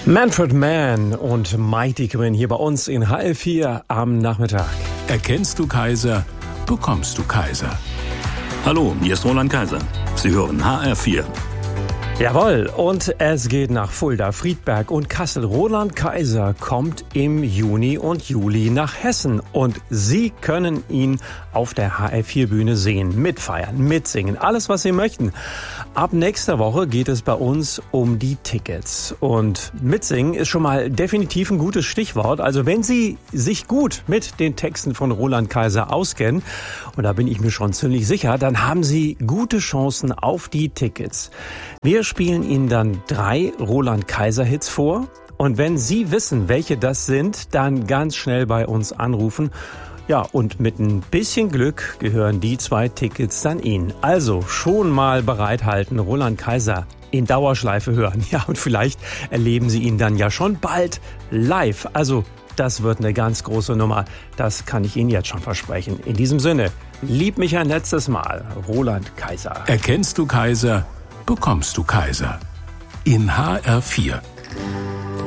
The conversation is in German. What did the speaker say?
Manfred Mann und Mighty Quinn hier bei uns in HR4 am Nachmittag. Erkennst du Kaiser, bekommst du Kaiser. Hallo, hier ist Roland Kaiser. Sie hören HR4. Jawohl, und es geht nach Fulda, Friedberg und Kassel. Roland Kaiser kommt im Juni und Juli nach Hessen und Sie können ihn auf der HR4-Bühne sehen, mitfeiern, mitsingen, alles was Sie möchten. Ab nächster Woche geht es bei uns um die Tickets und mitsingen ist schon mal definitiv ein gutes Stichwort. Also wenn Sie sich gut mit den Texten von Roland Kaiser auskennen, und da bin ich mir schon ziemlich sicher, dann haben Sie gute Chancen auf die Tickets. Wir spielen Ihnen dann 3 Roland Kaiser Hits vor und wenn Sie wissen, welche das sind, dann ganz schnell bei uns anrufen. Ja, und mit ein bisschen Glück gehören die 2 Tickets dann Ihnen. Also schon mal bereithalten, Roland Kaiser in Dauerschleife hören. Ja, und vielleicht erleben Sie ihn dann ja schon bald live. Also das wird eine ganz große Nummer. Das kann ich Ihnen jetzt schon versprechen. In diesem Sinne, lieb mich ein letztes Mal, Roland Kaiser. Erkennst du Kaiser, bekommst du Kaiser. In HR4.